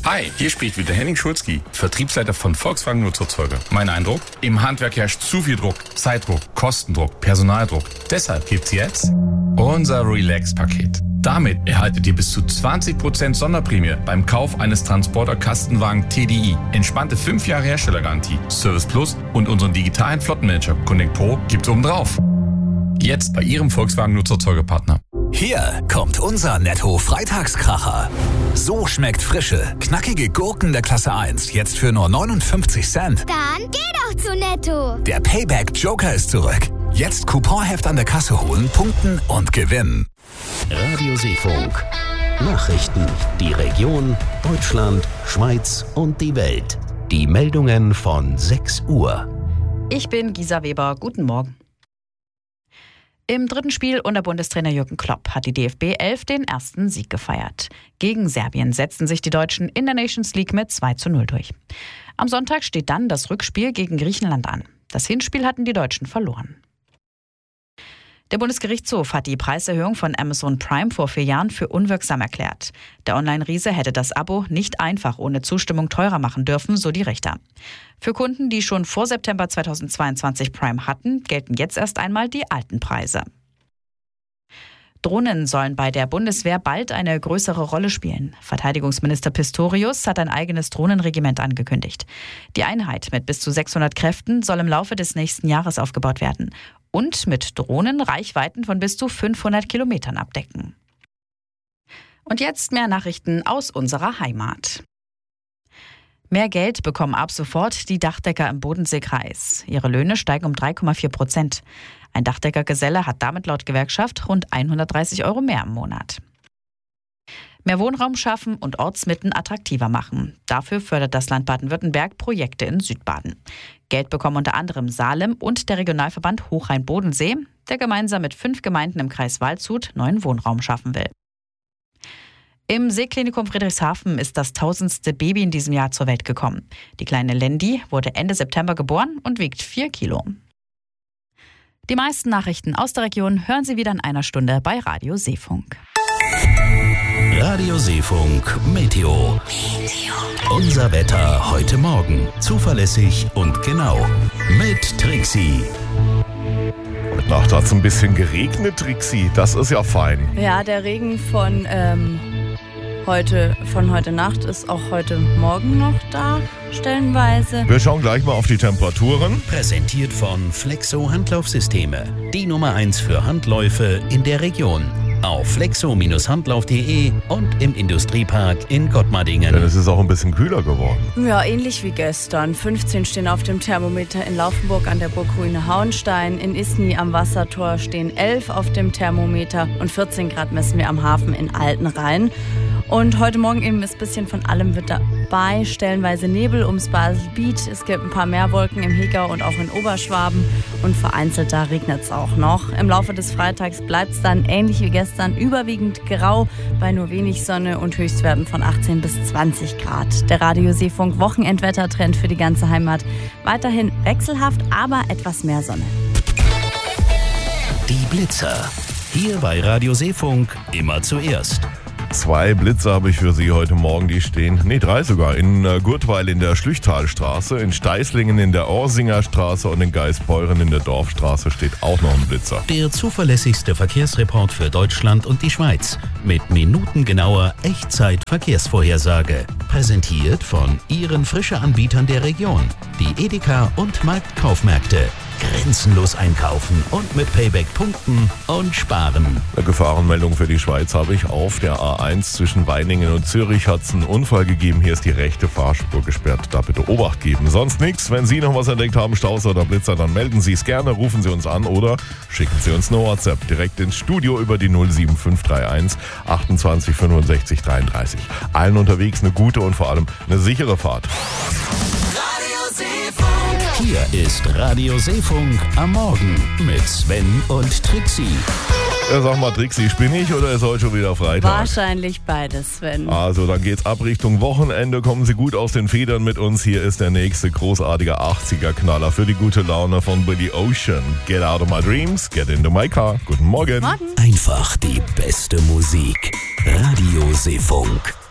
Hi, hier spricht wieder Henning Schulzki, Vertriebsleiter von Volkswagen Nutzfahrzeuge. Mein Eindruck? Im Handwerk herrscht zu viel Druck, Zeitdruck, Kostendruck, Personaldruck. Deshalb gibt's jetzt unser Relax-Paket. Damit erhaltet ihr bis zu 20% Sonderprämie beim Kauf eines Transporter-Kastenwagen TDI. Entspannte 5 Jahre Herstellergarantie, Service Plus und unseren digitalen Flottenmanager Connect Pro gibt's obendrauf. Jetzt bei Ihrem Volkswagen Nutzfahrzeugepartner. Hier kommt unser Netto-Freitagskracher. So schmeckt frische, knackige Gurken der Klasse 1 jetzt für nur 59 Cent. Dann geh doch zu Netto. Der Payback-Joker ist zurück. Jetzt Couponheft an der Kasse holen, punkten und gewinnen. Radio Seefunk. Nachrichten. Die Region, Deutschland, Schweiz und die Welt. Die Meldungen von 6 Uhr. Ich bin Gisa Weber. Guten Morgen. Im dritten Spiel unter Bundestrainer Jürgen Klopp hat die DFB 11 den ersten Sieg gefeiert. Gegen Serbien setzten sich die Deutschen in der Nations League mit 2:0 durch. Am Sonntag steht dann das Rückspiel gegen Griechenland an. Das Hinspiel hatten die Deutschen verloren. Der Bundesgerichtshof hat die Preiserhöhung von Amazon Prime vor 4 Jahren für unwirksam erklärt. Der Online-Riese hätte das Abo nicht einfach ohne Zustimmung teurer machen dürfen, so die Richter. Für Kunden, die schon vor September 2022 Prime hatten, gelten jetzt erst einmal die alten Preise. Drohnen sollen bei der Bundeswehr bald eine größere Rolle spielen. Verteidigungsminister Pistorius hat ein eigenes Drohnenregiment angekündigt. Die Einheit mit bis zu 600 Kräften soll im Laufe des nächsten Jahres aufgebaut werden und mit Drohnen Reichweiten von bis zu 500 Kilometern abdecken. Und jetzt mehr Nachrichten aus unserer Heimat. Mehr Geld bekommen ab sofort die Dachdecker im Bodenseekreis. Ihre Löhne steigen um 3,4%. Ein Dachdeckergeselle hat damit laut Gewerkschaft rund 130 € mehr im Monat. Mehr Wohnraum schaffen und Ortsmitten attraktiver machen. Dafür fördert das Land Baden-Württemberg Projekte in Südbaden. Geld bekommen unter anderem Salem und der Regionalverband Hochrhein-Bodensee, der gemeinsam mit 5 Gemeinden im Kreis Waldshut neuen Wohnraum schaffen will. Im Seeklinikum Friedrichshafen ist das 1000. Baby in diesem Jahr zur Welt gekommen. Die kleine Lendi wurde Ende September geboren und wiegt 4 Kilo. Die meisten Nachrichten aus der Region hören Sie wieder in einer Stunde bei Radio Seefunk. Radio Seefunk Meteo. Unser Wetter heute Morgen. Zuverlässig und genau. Mit Trixie. Heute Nacht hat es ein bisschen geregnet, Trixie. Das ist ja fein. Ja, der Regen von heute Nacht ist auch heute Morgen noch da, stellenweise. Wir schauen gleich mal auf die Temperaturen. Präsentiert von Flexo Handlaufsysteme. Die Nummer 1 für Handläufe in der Region. Auf flexo-handlauf.de und im Industriepark in Gottmardingen. Denn es ist auch ein bisschen kühler geworden. Ja, ähnlich wie gestern. 15 stehen auf dem Thermometer in Laufenburg an der Burgruine Hauenstein. In Isny am Wassertor stehen 11 auf dem Thermometer und 14 Grad messen wir am Hafen in Altenrhein. Und heute Morgen eben ist ein bisschen von allem mit dabei. Stellenweise Nebel ums Baselbiet. Es gibt ein paar mehr Wolken im Hegau und auch in Oberschwaben. Und vereinzelt da regnet es auch noch. Im Laufe des Freitags bleibt es dann ähnlich wie gestern überwiegend grau bei nur wenig Sonne und Höchstwerten von 18 bis 20 Grad. Der Radio Seefunk Wochenendwettertrend für die ganze Heimat. Weiterhin wechselhaft, aber etwas mehr Sonne. Die Blitzer. Hier bei Radio Seefunk immer zuerst. 2 Blitze habe ich für Sie heute Morgen, die stehen, 3 sogar, in Gurtweil in der Schlüchtalstraße, in Steißlingen in der Orsinger Straße und in Geisbeuren in der Dorfstraße steht auch noch ein Blitzer. Der zuverlässigste Verkehrsreport für Deutschland und die Schweiz mit minutengenauer Echtzeit-Verkehrsvorhersage. Präsentiert von Ihren Frische-Anbietern der Region, die Edeka und Marktkaufmärkte. Grenzenlos einkaufen und mit Payback punkten und sparen. Eine Gefahrenmeldung für die Schweiz habe ich. Auf der A1 zwischen Weiningen und Zürich hat es einen Unfall gegeben. Hier ist die rechte Fahrspur gesperrt. Da bitte Obacht geben. Sonst nichts. Wenn Sie noch was entdeckt haben, Staus oder Blitzer, dann melden Sie es gerne, rufen Sie uns an oder schicken Sie uns eine WhatsApp direkt ins Studio über die 07531 28 65 33. Allen unterwegs eine gute und vor allem eine sichere Fahrt. Hier ist Radio Seefunk am Morgen mit Sven und Trixie. Ja, sag mal, Trixie, spinne ich oder ist heute schon wieder Freitag? Wahrscheinlich beides, Sven. Also, dann geht's ab Richtung Wochenende. Kommen Sie gut aus den Federn mit uns. Hier ist der nächste großartige 80er-Knaller für die gute Laune von Billy Ocean. Get out of my dreams, get into my car. Guten Morgen. Morgen. Einfach die beste Musik. Radio Seefunk.